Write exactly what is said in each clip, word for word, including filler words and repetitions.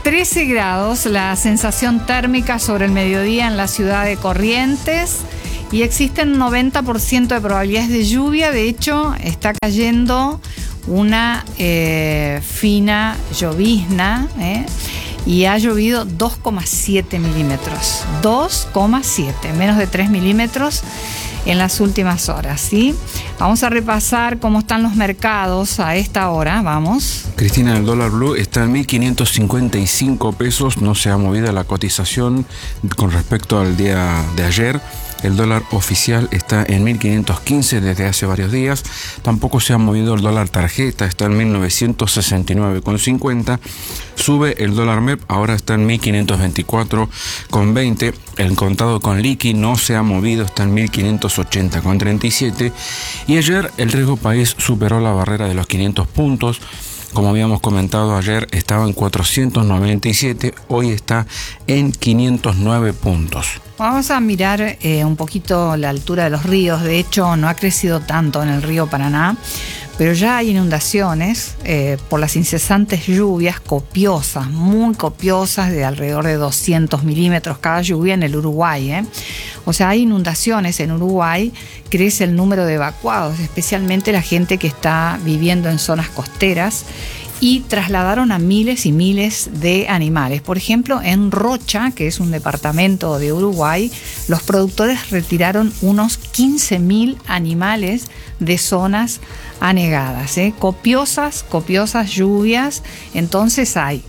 trece grados la sensación térmica sobre el mediodía en la ciudad de Corrientes y existen noventa por ciento de probabilidades de lluvia. De hecho, está cayendo una eh, fina llovizna, ¿eh? Y ha llovido dos coma siete milímetros. dos coma siete, menos de tres milímetros en las últimas horas, ¿sí? Vamos a repasar cómo están los mercados a esta hora, vamos. Cristina, el dólar blue está en mil quinientos cincuenta y cinco pesos, no se ha movido la cotización con respecto al día de ayer. El dólar oficial está en mil quinientos quince desde hace varios días. Tampoco se ha movido el dólar tarjeta, está en mil novecientos sesenta y nueve con cincuenta. Sube el dólar M E P, ahora está en mil quinientos veinticuatro con veinte. El contado con liqui no se ha movido, está en mil quinientos ochenta con treinta y siete. Y ayer el riesgo país superó la barrera de los quinientos puntos. Como habíamos comentado ayer, estaba en cuatrocientos noventa y siete, hoy está en quinientos nueve puntos. Vamos a mirar eh, un poquito la altura de los ríos. De hecho, no ha crecido tanto en el río Paraná, pero ya hay inundaciones eh, por las incesantes lluvias copiosas, muy copiosas, de alrededor de doscientos milímetros cada lluvia en el Uruguay. ¿eh? O sea, hay inundaciones en Uruguay, crece el número de evacuados, especialmente la gente que está viviendo en zonas costeras, y trasladaron a miles y miles de animales. Por ejemplo, en Rocha, que es un departamento de Uruguay, los productores retiraron unos quince mil animales de zonas anegadas. ¿eh? Copiosas, copiosas lluvias. Entonces hay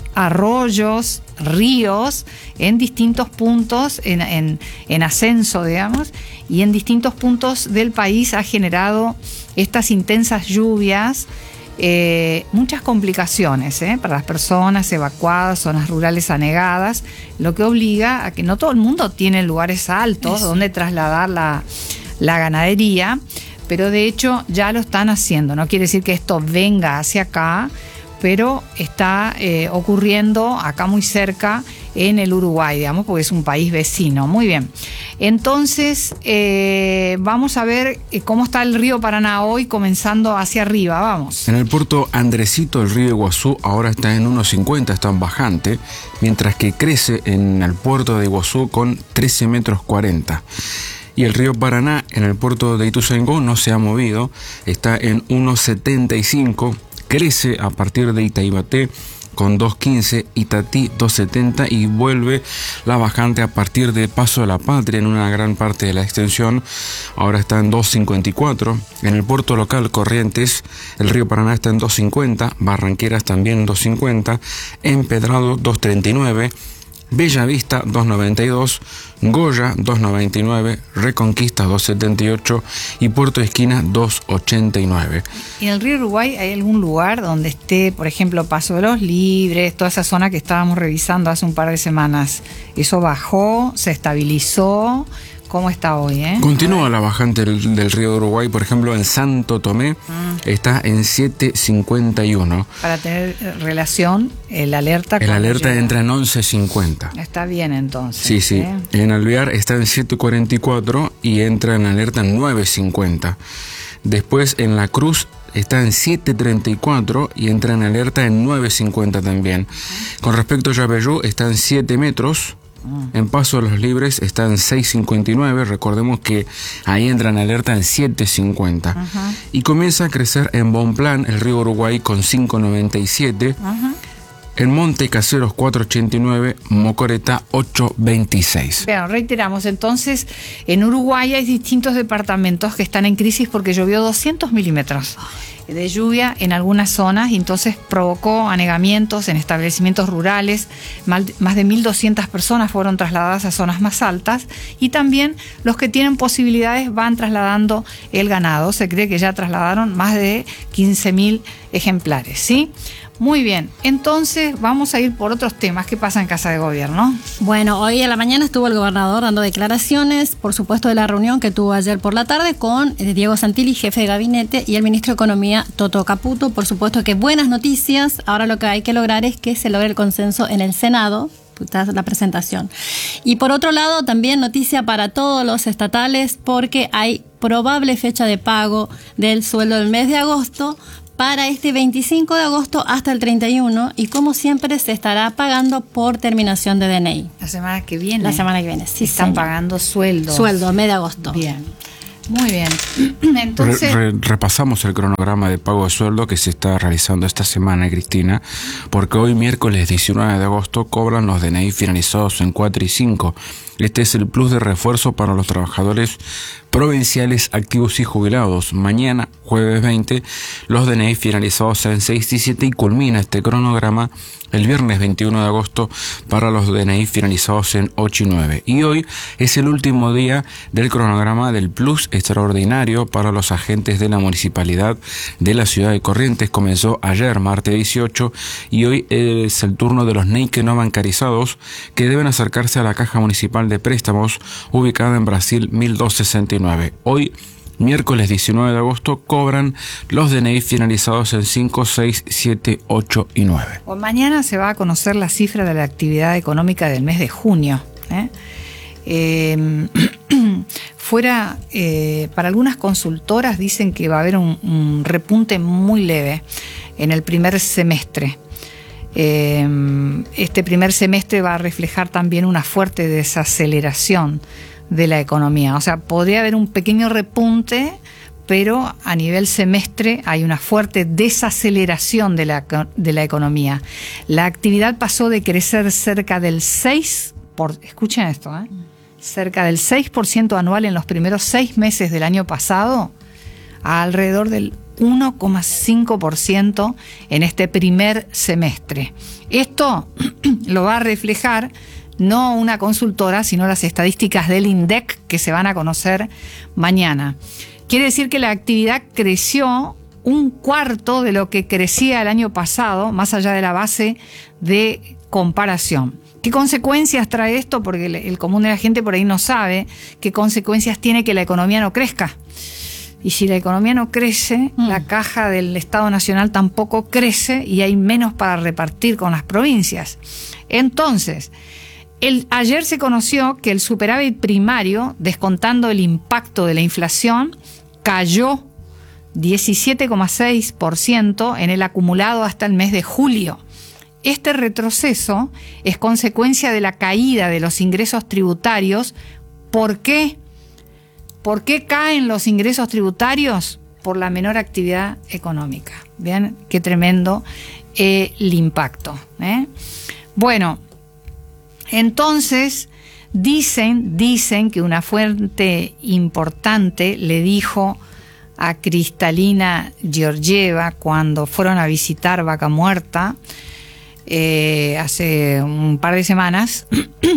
arroyos, ríos en distintos puntos, en, en, en ascenso, digamos, y en distintos puntos del país ha generado estas intensas lluvias. Eh, muchas complicaciones ¿eh? para las personas evacuadas, zonas rurales anegadas, lo que obliga a que no todo el mundo tiene lugares altos Eso. donde trasladar la, la ganadería, pero de hecho ya lo están haciendo. No quiere decir que esto venga hacia acá, pero está eh, ocurriendo acá muy cerca en el Uruguay, digamos, porque es un país vecino. Muy bien. Entonces, eh, vamos a ver cómo está el río Paraná hoy, comenzando hacia arriba. Vamos. En el puerto Andresito, el río Iguazú ahora está en uno cincuenta, está en bajante, mientras que crece en el puerto de Iguazú con trece metros cuarenta. Y el río Paraná en el puerto de Ituzaingó no se ha movido, está en uno setenta y cinco, crece a partir de Itaibaté con dos quince, Itatí dos setenta, y vuelve la bajante a partir de Paso de la Patria en una gran parte de la extensión. Ahora está en dos cincuenta y cuatro. En el puerto local Corrientes, el río Paraná está en dos cincuenta, Barranqueras también dos cincuenta, Empedrado dos treinta y nueve, Bellavista dos noventa y dos, Goya dos noventa y nueve, Reconquista dos setenta y ocho y Puerto Esquina dos ochenta y nueve. ¿Y en el río Uruguay hay algún lugar donde esté, por ejemplo, Paso de los Libres, toda esa zona que estábamos revisando hace un par de semanas? ¿Eso bajó? ¿Se estabilizó? ¿Cómo está hoy? Eh? Continúa la bajante del, del río Uruguay. Por ejemplo, en Santo Tomé mm. está en siete cincuenta y uno. Para tener relación, el alerta... El alerta llega. Entra en once cincuenta. Está bien entonces. Sí, sí. ¿eh? En Alvear está en siete cuarenta y cuatro y entra en alerta en nueve cincuenta. Después en La Cruz está en siete treinta y cuatro y entra en alerta en nueve cincuenta también. Con respecto a Yapeyú, está en siete metros. En Paso de los Libres está en seis cincuenta y nueve, recordemos que ahí entra en alerta en siete cincuenta. Uh-huh. Y comienza a crecer en Bonplan, el río Uruguay, con cinco noventa y siete. Uh-huh. En Monte Caseros cuatro ochenta y nueve, Mocoretá ocho veintiséis. Bien, reiteramos, entonces en Uruguay hay distintos departamentos que están en crisis porque llovió doscientos milímetros de lluvia en algunas zonas y entonces provocó anegamientos en establecimientos rurales. Más de mil doscientas personas fueron trasladadas a zonas más altas y también los que tienen posibilidades van trasladando el ganado. Se cree que ya trasladaron más de quince mil ejemplares, ¿sí? Muy bien, entonces vamos a ir por otros temas. ¿Qué pasa en Casa de Gobierno? Bueno, hoy en la mañana estuvo el gobernador dando declaraciones, por supuesto, de la reunión que tuvo ayer por la tarde con Diego Santilli, jefe de gabinete, y el ministro de Economía, Toto Caputo. Por supuesto que buenas noticias. Ahora lo que hay que lograr es que se logre el consenso en el Senado. La presentación. Y por otro lado, también noticia para todos los estatales, porque hay probable fecha de pago del sueldo del mes de agosto para este veinticinco de agosto hasta el treinta y uno, y como siempre se estará pagando por terminación de D N I. La semana que viene. La semana que viene, sí. Están señor. pagando sueldos. Sueldo, mes de agosto. Bien. Muy bien. Entonces, re, re, repasamos el cronograma de pago de sueldo que se está realizando esta semana, Cristina, porque hoy miércoles diecinueve de agosto cobran los D N I finalizados en cuatro y cinco. Este es el plus de refuerzo para los trabajadores provinciales activos y jubilados. Mañana, jueves veinte, los D N I finalizados en seis y siete, y culmina este cronograma el viernes veintiuno de agosto para los D N I finalizados en ocho y nueve. Y hoy es el último día del cronograma del plus extraordinario para los agentes de la municipalidad de la ciudad de Corrientes. Comenzó ayer, martes dieciocho, y hoy es el turno de los N E I que no bancarizados, que deben acercarse a la Caja Municipal de Préstamos, ubicada en Brasil mil doscientos sesenta y nueve. Hoy, miércoles diecinueve de agosto, cobran los D N I finalizados en cinco, seis, siete, ocho y nueve. O mañana se va a conocer la cifra de la actividad económica del mes de junio. ¿eh? Eh, fuera, eh, para algunas consultoras dicen que va a haber un, un repunte muy leve en el primer semestre. Este primer semestre va a reflejar también una fuerte desaceleración de la economía. O sea, podría haber un pequeño repunte, pero a nivel semestre hay una fuerte desaceleración de la, de la economía. La actividad pasó de crecer cerca del seis por ciento, escuchen esto, ¿eh? cerca del seis por ciento anual en los primeros seis meses del año pasado, a alrededor del uno coma cinco por ciento en este primer semestre. Esto lo va a reflejar no una consultora, sino las estadísticas del INDEC que se van a conocer mañana. Quiere decir que la actividad creció un cuarto de lo que crecía el año pasado, más allá de la base de comparación. ¿Qué consecuencias trae esto? Porque el, el común de la gente por ahí no sabe qué consecuencias tiene que la economía no crezca. Y si la economía no crece, mm. la caja del Estado Nacional tampoco crece y hay menos para repartir con las provincias. Entonces, el, ayer se conoció que el superávit primario, descontando el impacto de la inflación, cayó diecisiete coma seis por ciento en el acumulado hasta el mes de julio. Este retroceso es consecuencia de la caída de los ingresos tributarios. ¿Por qué? ¿Por qué caen los ingresos tributarios? Por la menor actividad económica. Vean qué tremendo eh, el impacto. ¿eh? Bueno, entonces dicen, dicen que una fuente importante le dijo a Kristalina Georgieva cuando fueron a visitar Vaca Muerta eh, hace un par de semanas.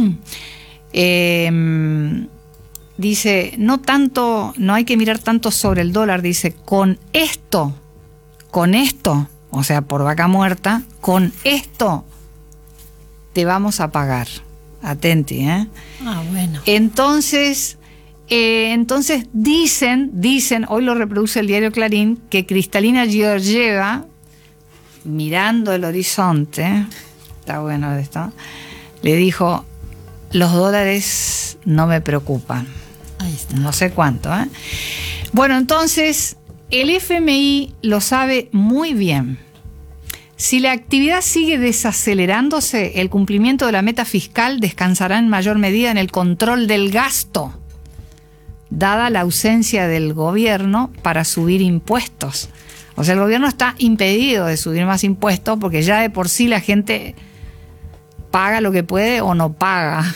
eh, Dice, no tanto, no hay que mirar tanto sobre el dólar, dice, con esto, con esto, o sea, por Vaca Muerta, con esto te vamos a pagar. Atenti, ¿eh? Ah, bueno. Entonces, eh, entonces dicen, dicen, hoy lo reproduce el diario Clarín, que Kristalina Georgieva, mirando el horizonte, está bueno esto, le dijo, los dólares no me preocupan. Ahí está. No sé cuánto, ¿eh? Bueno, entonces, el F M I lo sabe muy bien. Si la actividad sigue desacelerándose, el cumplimiento de la meta fiscal descansará en mayor medida en el control del gasto, dada la ausencia del gobierno para subir impuestos. O sea, el gobierno está impedido de subir más impuestos porque ya de por sí la gente paga lo que puede o no paga.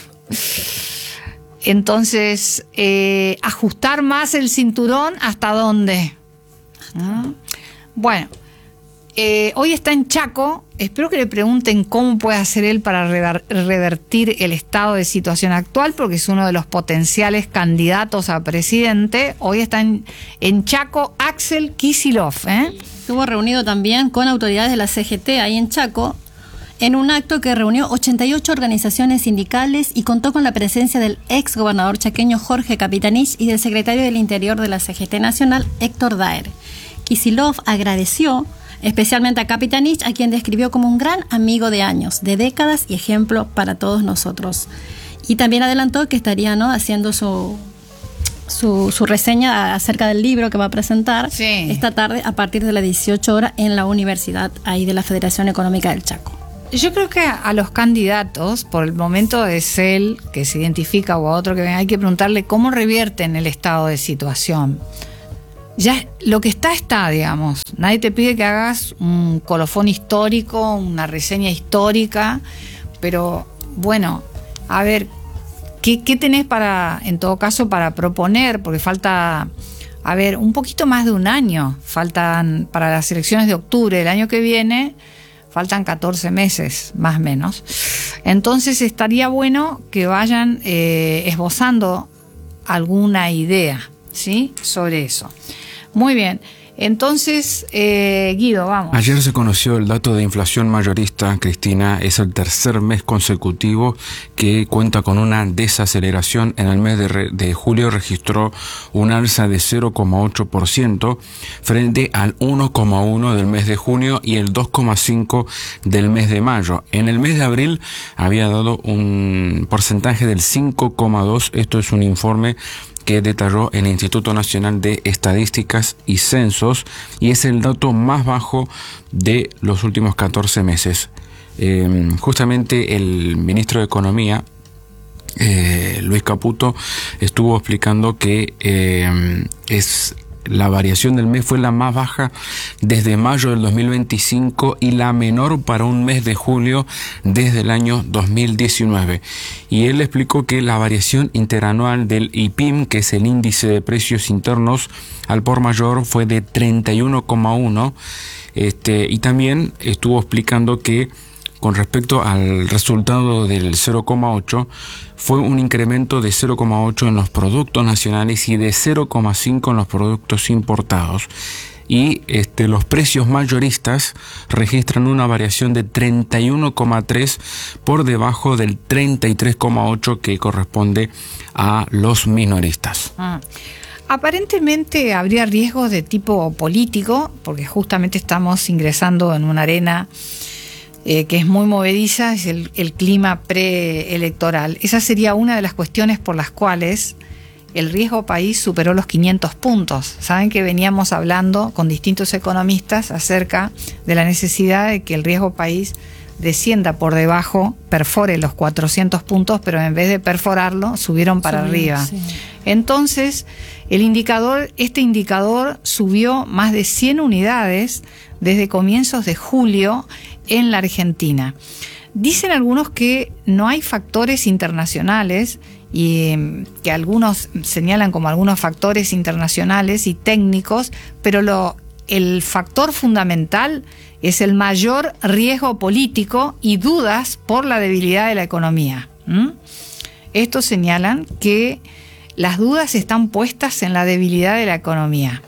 Entonces, eh, ajustar más el cinturón, ¿hasta dónde? ¿No? Bueno, eh, hoy está en Chaco. Espero que le pregunten cómo puede hacer él para revertir el estado de situación actual, porque es uno de los potenciales candidatos a presidente. Hoy está en, en Chaco Axel Kicillof. ¿eh? Estuvo reunido también con autoridades de la C G T ahí en Chaco, en un acto que reunió ochenta y ocho organizaciones sindicales y contó con la presencia del ex gobernador chaqueño Jorge Capitanich y del secretario del Interior de la C G T Nacional, Héctor Daer. Kicillof agradeció especialmente a Capitanich, a quien describió como un gran amigo de años, de décadas y ejemplo para todos nosotros. Y también adelantó que estaría, ¿no?, haciendo su, su, su reseña acerca del libro que va a presentar sí. esta tarde a partir de las dieciocho horas en la universidad ahí de la Federación Económica del Chaco. Yo creo que a los candidatos, por el momento es él que se identifica o a otro que venga, hay que preguntarle cómo revierten el estado de situación. Ya lo que está, está, digamos. Nadie te pide que hagas un colofón histórico, una reseña histórica, pero bueno, a ver, ¿qué, qué tenés para, en todo caso, para proponer? Porque falta, a ver, un poquito más de un año. Faltan para las elecciones de octubre del año que viene. Faltan catorce meses, más o menos. Entonces estaría bueno que vayan eh, esbozando alguna idea, ¿sí? Sobre eso. Muy bien. Entonces, eh, Guido, vamos. Ayer se conoció el dato de inflación mayorista, Cristina. Es el tercer mes consecutivo que cuenta con una desaceleración. En el mes de, re, de julio registró un alza de cero coma ocho por ciento frente al uno coma uno por ciento del mes de junio y el dos coma cinco por ciento del mes de mayo. En el mes de abril había dado un porcentaje del cinco coma dos por ciento. Esto es un informe que detalló el Instituto Nacional de Estadísticas y Censos, y es el dato más bajo de los últimos catorce meses. Eh, justamente el ministro de Economía, eh, Luis Caputo, estuvo explicando que eh, es la variación del mes fue la más baja desde mayo del dos mil veinticinco y la menor para un mes de julio desde el año dos mil diecinueve. Y él explicó que la variación interanual del I P I M, que es el índice de precios internos al por mayor, fue de treinta y uno coma uno. Este, y también estuvo explicando que con respecto al resultado del cero coma ocho, fue un incremento de cero coma ocho en los productos nacionales y de cero coma cinco en los productos importados. Y este, los precios mayoristas registran una variación de treinta y uno coma tres por debajo del treinta y tres coma ocho que corresponde a los minoristas. Ah. Aparentemente habría riesgos de tipo político, porque justamente estamos ingresando en una arena Eh, que es muy movediza, es el, el clima preelectoral. Esa sería una de las cuestiones por las cuales el riesgo país superó los quinientos puntos. Saben que veníamos hablando con distintos economistas acerca de la necesidad de que el riesgo país descienda por debajo, perfore los cuatrocientos puntos, pero en vez de perforarlo, subieron para Subí, arriba. Sí. Entonces, el indicador, este indicador subió más de cien unidades desde comienzos de julio en la Argentina. Dicen algunos que no hay factores internacionales y que algunos señalan como algunos factores internacionales y técnicos, pero lo, el factor fundamental es el mayor riesgo político y dudas por la debilidad de la economía. ¿Mm? Estos señalan que las dudas están puestas en la debilidad de la economía.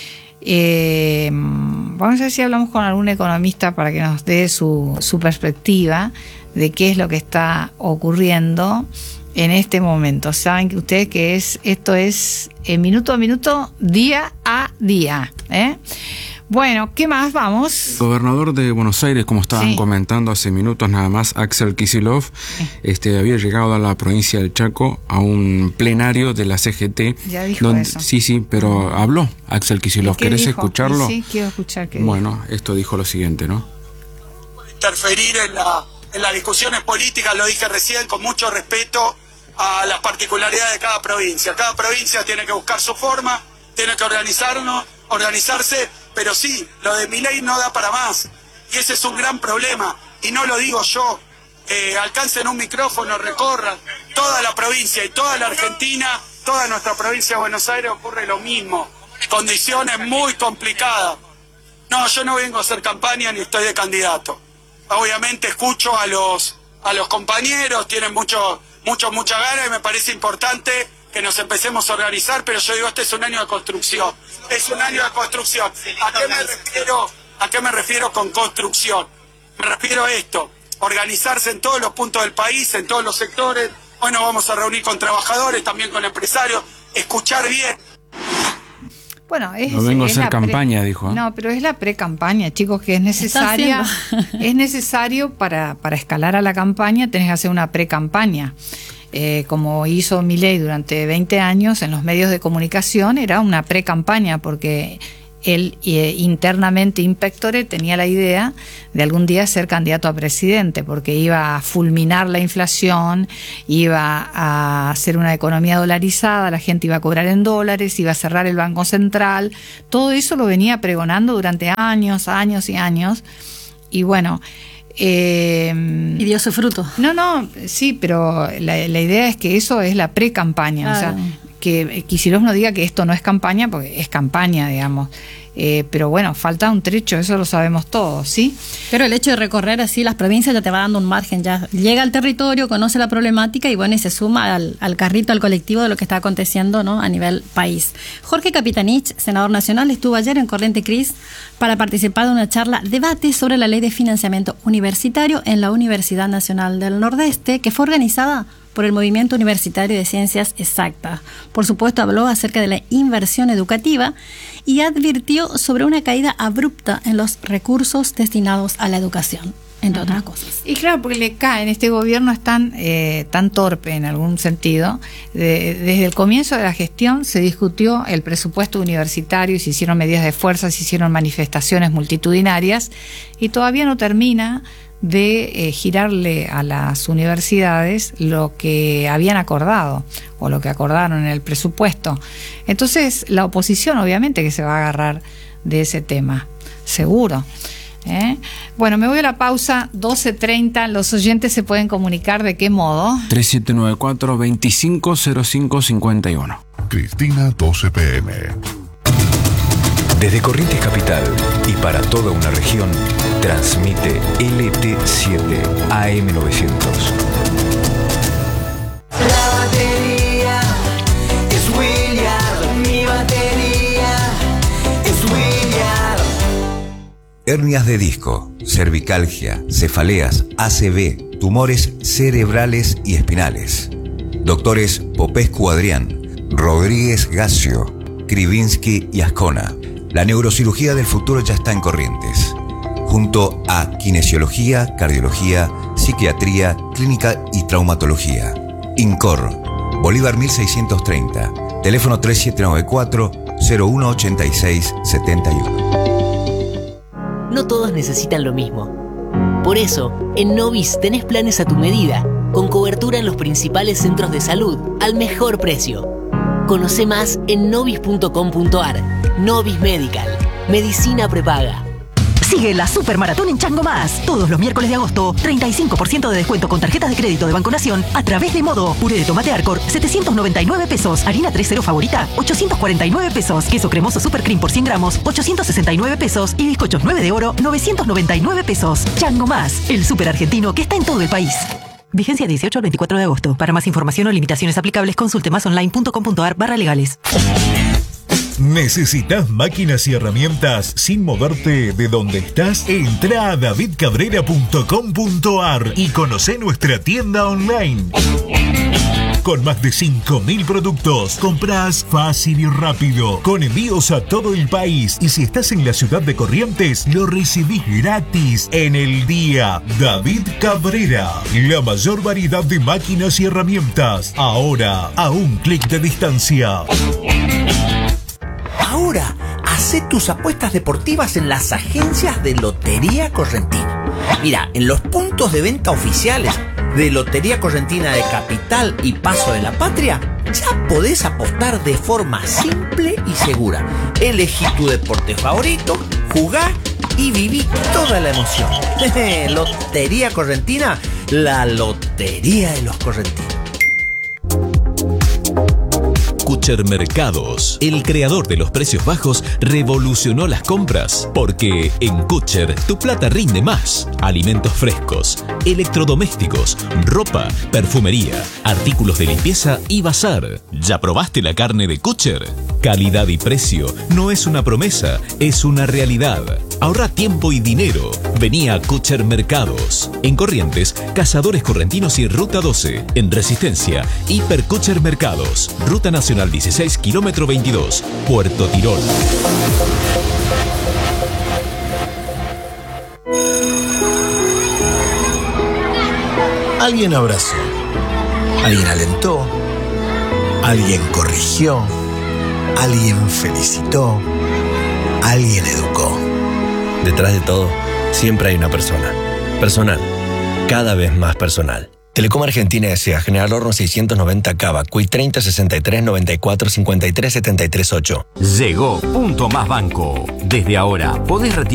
Eh, vamos a ver si hablamos con algún economista para que nos dé su, su perspectiva de qué es lo que está ocurriendo en este momento. Saben que ustedes que es esto es eh, minuto a minuto, día a día, ¿eh? Bueno, ¿qué más? Vamos. El gobernador de Buenos Aires, como estaban sí. comentando hace minutos nada más, Axel Kicillof, sí. este, había llegado a la provincia del Chaco a un plenario de la C G T. Ya dijo donde, eso. Sí, sí, pero habló Axel Kicillof. ¿Querés dijo? escucharlo? Sí, quiero escuchar qué Bueno, dijo. esto dijo lo siguiente, ¿no? Interferir en, la, en las discusiones políticas, lo dije recién, con mucho respeto a las particularidades de cada provincia. Cada provincia tiene que buscar su forma, tiene que organizarnos, organizarse, pero sí, lo de Milei no da para más. Y ese es un gran problema. Y no lo digo yo. Eh, alcancen un micrófono, recorran toda la provincia y toda la Argentina, toda nuestra provincia de Buenos Aires ocurre lo mismo. Condiciones muy complicadas. No, yo no vengo a hacer campaña ni estoy de candidato. Obviamente escucho a los, a los compañeros, tienen mucho, mucho, mucha ganas y me parece importante que nos empecemos a organizar, pero yo digo, este es un año de construcción. Es un año de construcción. ¿A qué me refiero, a qué me refiero con construcción? Me refiero a esto, organizarse en todos los puntos del país, en todos los sectores. Hoy nos vamos a reunir con trabajadores, también con empresarios, escuchar bien. Bueno, es, no vengo es a hacer campaña, pre, dijo. ¿eh? No, pero es la pre-campaña, chicos, que es necesaria. Es necesario para, para escalar a la campaña, tenés que hacer una pre-campaña. eh, como hizo Milei durante veinte años en los medios de comunicación, era una pre-campaña, porque él eh, internamente, in pectore, tenía la idea de algún día ser candidato a presidente, porque iba a fulminar la inflación, iba a hacer una economía dolarizada, la gente iba a cobrar en dólares, iba a cerrar el Banco Central. Todo eso lo venía pregonando durante años, años y años. Y bueno... Eh, y dio su fruto. No, no, sí, pero la, la idea es que eso es la pre-campaña. Claro. O sea, que Kicillof no diga que esto no es campaña, porque es campaña, digamos. Eh, pero bueno, falta un trecho, eso lo sabemos todos, ¿sí? Pero el hecho de recorrer así las provincias ya te va dando un margen, ya llega al territorio, conoce la problemática y bueno, y se suma al, al carrito, al colectivo de lo que está aconteciendo, ¿no?, a nivel país. Jorge Capitanich, senador nacional, estuvo ayer en Corriente Cris para participar de una charla debate sobre la ley de financiamiento universitario en la Universidad Nacional del Nordeste, que fue organizada por el Movimiento Universitario de Ciencias Exactas. Por supuesto, habló acerca de la inversión educativa y advirtió sobre una caída abrupta en los recursos destinados a la educación, entre uh-huh. otras cosas. Y claro, porque le caen, este gobierno es tan, eh, tan torpe en algún sentido. De, desde el comienzo de la gestión se discutió el presupuesto universitario, se hicieron medidas de fuerza, se hicieron manifestaciones multitudinarias y todavía no termina de eh, girarle a las universidades lo que habían acordado o lo que acordaron en el presupuesto. Entonces la oposición obviamente que se va a agarrar de ese tema, seguro. ¿Eh? Bueno, me voy a la pausa, doce treinta. Los oyentes se pueden comunicar, ¿de qué modo? tres siete nueve cuatro, veinticinco cero cinco cincuenta y uno. Cristina, doce pe eme. Desde Corrientes Capital y para toda una región, transmite L T siete A M novecientos. La batería es William, mi batería es William. Hernias de disco, cervicalgia, cefaleas, A C V, tumores cerebrales y espinales. Doctores Popescu Adrián, Rodríguez Gacio, Krivinsky y Ascona. La neurocirugía del futuro ya está en Corrientes. Junto a kinesiología, cardiología, psiquiatría, clínica y traumatología. INCOR, Bolívar mil seiscientos treinta. Teléfono tres siete nueve cuatro, cero uno ocho seis siete uno. No todos necesitan lo mismo. Por eso, en Novis tenés planes a tu medida, con cobertura en los principales centros de salud, al mejor precio. Conoce más en novis punto com punto ar. Novis Medical. Medicina prepaga. Sigue la Supermaratón en Chango Más. Todos los miércoles de agosto, treinta y cinco por ciento de descuento con tarjetas de crédito de Banco Nación a través de Modo. Puré de tomate Arcor, setecientos noventa y nueve pesos. Harina tres cero favorita, ochocientos cuarenta y nueve pesos. Queso cremoso Super Cream por cien gramos, ochocientos sesenta y nueve pesos. Y bizcochos nueve de oro, novecientos noventa y nueve pesos. Chango Más, el super argentino que está en todo el país. Vigencia dieciocho al veinticuatro de agosto. Para más información o limitaciones aplicables, consulte masonline punto com punto ar barra legales. ¿Necesitas máquinas y herramientas sin moverte de donde estás? Entra a david cabrera punto com punto ar y conoce nuestra tienda online. Con más de cinco mil productos, compras fácil y rápido, con envíos a todo el país. Y si estás en la ciudad de Corrientes, lo recibís gratis en el día. David Cabrera, la mayor variedad de máquinas y herramientas, ahora a un clic de distancia. Ahora, hacé tus apuestas deportivas en las agencias de Lotería Correntina. Mira, en los puntos de venta oficiales de Lotería Correntina de Capital y Paso de la Patria, ya podés apostar de forma simple y segura. Elegí tu deporte favorito, jugá y viví toda la emoción. Lotería Correntina, la lotería de los correntinos. Kucher Mercados, el creador de los precios bajos, revolucionó las compras, porque en Kucher tu plata rinde más. Alimentos frescos, electrodomésticos, ropa, perfumería, artículos de limpieza y bazar. ¿Ya probaste la carne de Kucher? Calidad y precio no es una promesa, es una realidad. Ahorra tiempo y dinero. Vení a Kucher Mercados. En Corrientes, Cazadores Correntinos y Ruta doce. En Resistencia, Hiper Kucher Mercados. Ruta Nacional dieciséis, kilómetro veintidós, Puerto Tirol. Alguien abrazó, Alguien alentó, alguien corrigió, alguien felicitó, alguien educó. Detrás de todo, siempre hay una persona. Personal. Cada vez más personal. Telecom Argentina S A. General Horno seiscientos noventa Cava. Cuy treinta sesenta y tres noventa y cuatro cincuenta y tres setenta y tres ocho. Llegó Punto Más Banco. Desde ahora podés retirar